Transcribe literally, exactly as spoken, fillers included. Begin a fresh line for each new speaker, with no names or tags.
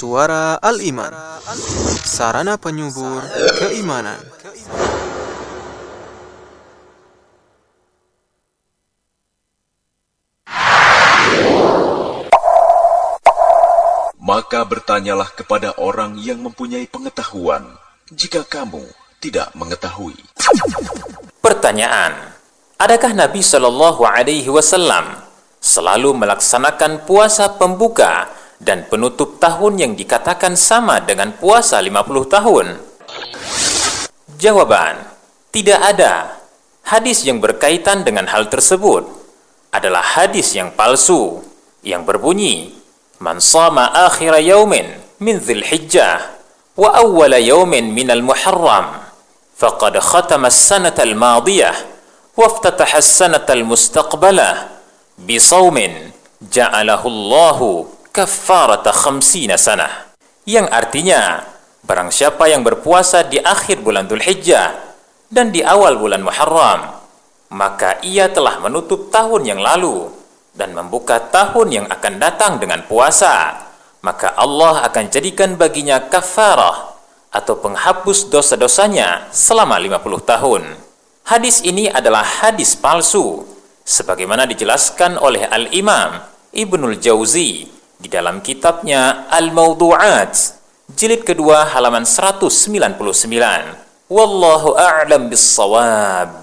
Suara Al-Iman, sarana penyubur keimanan.
Maka bertanyalah kepada orang yang mempunyai pengetahuan, jika kamu tidak mengetahui.
Pertanyaan: adakah Nabi Shallallahu Alaihi Wasallam selalu melaksanakan puasa pembuka dan penutup tahun yang dikatakan sama dengan puasa lima puluh tahun? Jawaban: tidak ada. Hadis yang berkaitan dengan hal tersebut adalah hadis yang palsu yang berbunyi: Man shama akhira yaumin min Dzil Hijjah wa awwala yaumin min al-Muharram faqad khatama as-sanata al-madiyah wa iftataha as-sanata al-mustaqbalah bi shaumin ja'alahu Allahu kaffarata khamsina sanah. Yang artinya, barang siapa yang berpuasa di akhir bulan Dzul Hijjah dan di awal bulan Muharram, maka ia telah menutup tahun yang lalu dan membuka tahun yang akan datang dengan puasa, maka Allah akan jadikan baginya kafarah atau penghapus dosa-dosanya selama lima puluh tahun. Hadis ini adalah hadis palsu, sebagaimana dijelaskan oleh Al-Imam Ibnul Jauzi di dalam kitabnya Al-Mawdu'at, jilid kedua halaman seratus sembilan puluh sembilan. Wallahu a'lam bis-shawab.